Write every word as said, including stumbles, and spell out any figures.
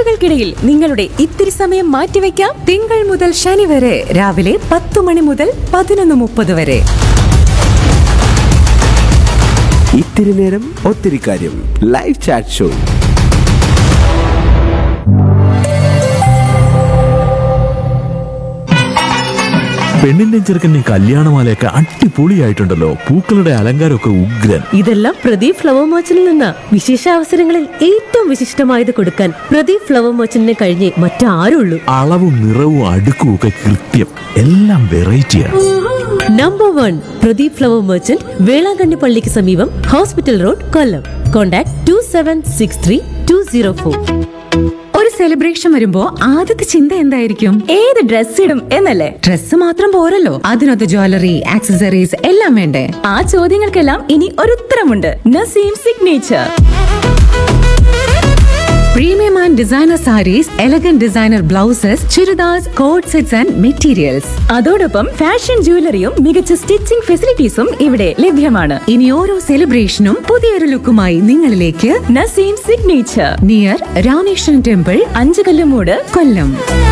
തിരക്കുകൾക്കിടയിൽ നിങ്ങളുടെ ഇത്തിരി സമയം മാറ്റിവെക്കാം. തിങ്കൾ മുതൽ ശനി വരെ രാവിലെ പത്ത് മണി മുതൽ പതിനൊന്ന് മുപ്പത് വരെ. ഇത്തിരി നേരം ഒത്തിരി കാര്യം. Live chat show. പെണ്ണിന്റെ ചെറുക്കന്റെ കല്യാണമാലയൊക്കെ അടിപൊളിയായിട്ടുണ്ടല്ലോ. പൂക്കളുടെ അലങ്കാരമൊക്കെ ഉഗ്രൻ. ഇതെല്ലാം പ്രദീപ് ഫ്ലവർ മർച്ചന്റിൽ നിന്ന്. വിശേഷ അവസരങ്ങളിൽ ഏറ്റവും വിശിഷ്ടമായത് കൊടുക്കാൻ പ്രദീപ് ഫ്ലവർ മർച്ചന്റിനെ കഴിഞ്ഞേ മറ്റാരുള്ളൂ. അളവും നിറവും അടുക്കും ഒക്കെ കൃത്യം. എല്ലാം വെറൈറ്റിയാണ്. Number one Pradeep flower merchant, Velankanni പള്ളിക്ക് സമീപം, hospital road, Kollam. Contact to seven six three to zero four. ഒരു സെലിബ്രേഷൻ വരുമ്പോ ആദ്യത്തെ ചിന്ത എന്തായിരിക്കും? ഏത് ഡ്രസ് ഇടും എന്നല്ലേ? ഡ്രസ് മാത്രം പോരല്ലോ, അതിനൊത്ത് ജ്വല്ലറി, ആക്സസറീസ് എല്ലാം വേണ്ടേ? ആ ചോദ്യങ്ങൾക്കെല്ലാം ഇനി ഒരു ഉത്തരമുണ്ട്. Naseem signature. Premium and designer saris, elegant designer blouses, churidars, coat sets and materials. അതോടൊപ്പം ഫാഷൻ ജ്വല്ലറിയും മികച്ച സ്റ്റിച്ചിംഗ് ഫെസിലിറ്റീസും ഇവിടെ ലഭ്യമാണ്. ഇനി ഓരോ സെലിബ്രേഷനും പുതിയൊരു ലുക്കുമായി നിങ്ങളിലേക്ക്. Naseem signature, near Rameswaran temple, അഞ്ചു കല്ലുമൂട്, കൊല്ലം.